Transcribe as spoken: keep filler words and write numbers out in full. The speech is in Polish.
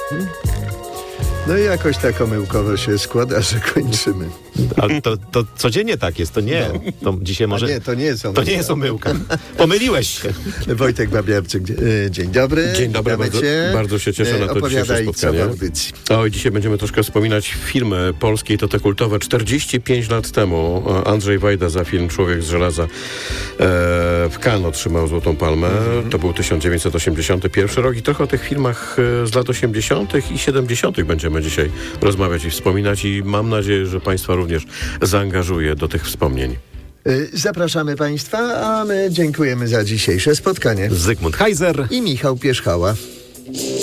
No i jakoś tak omyłkowo się składa, że kończymy. Ale to, to codziennie tak jest, to nie. To dzisiaj może... A nie, to nie jest omyłka. To nie jest omyłka. Pomyliłeś się. Wojtek Babiarczyk, dzień dobry. Dzień dobry, bardzo, cię. bardzo się cieszę na to dzisiejsze Opowiadaj, spotkanie. co w audycji. Oj, dzisiaj będziemy troszkę wspominać filmy polskie i to te kultowe. czterdzieści pięć lat temu Andrzej Wajda za film Człowiek z żelaza e, w Cannes otrzymał Złotą Palmę. Mm-hmm. To był tysiąc dziewięćset osiemdziesiąty pierwszy rok i trochę o tych filmach z lat osiemdziesiątych i siedemdziesiątych będziemy dzisiaj rozmawiać i wspominać i mam nadzieję, że Państwa również zaangażuje do tych wspomnień. Zapraszamy Państwa, a my dziękujemy za dzisiejsze spotkanie. Zygmunt Heiser i Michał Pierzchała.